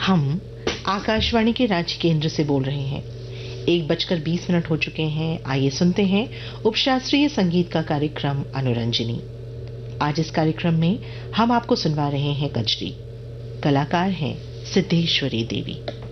हम आकाशवाणी के रांची केंद्र से बोल रहे हैं। 1:20 हो चुके हैं। आइए सुनते हैं उपशास्त्रीय संगीत का कार्यक्रम अनुरंजनी। आज इस कार्यक्रम में हम आपको सुनवा रहे हैं कजरी। कलाकार हैं सिद्धेश्वरी देवी।